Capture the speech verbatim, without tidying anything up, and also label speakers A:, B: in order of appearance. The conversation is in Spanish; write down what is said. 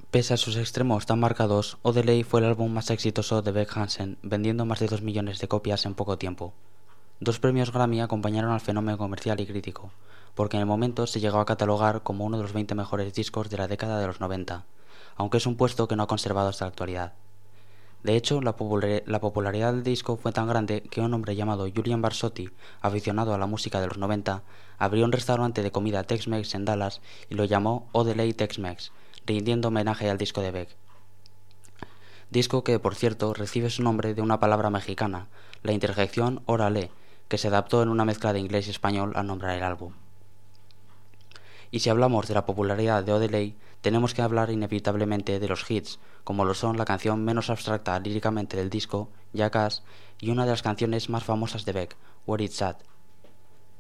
A: Pese a sus extremos tan marcados, Odelay fue el álbum más exitoso de Beck Hansen, vendiendo más de dos millones de copias en poco tiempo. Dos premios Grammy acompañaron al fenómeno comercial y crítico, porque en el momento se llegó a catalogar como uno de los veinte mejores discos de la década de los noventa, aunque es un puesto que no ha conservado hasta la actualidad. De hecho, la, popular la popularidad del disco fue tan grande que un hombre llamado Julian Barsotti, aficionado a la música de los noventa, abrió un restaurante de comida Tex-Mex en Dallas y lo llamó Odelay Tex-Mex, rindiendo homenaje al disco de Beck. Disco que, por cierto, recibe su nombre de una palabra mexicana, la interjección órale, que se adaptó en una mezcla de inglés y español al nombrar el álbum. Y si hablamos de la popularidad de Odelay, tenemos que hablar inevitablemente de los hits, como lo son la canción menos abstracta líricamente del disco, Jackass, y una de las canciones más famosas de Beck, Where It's At.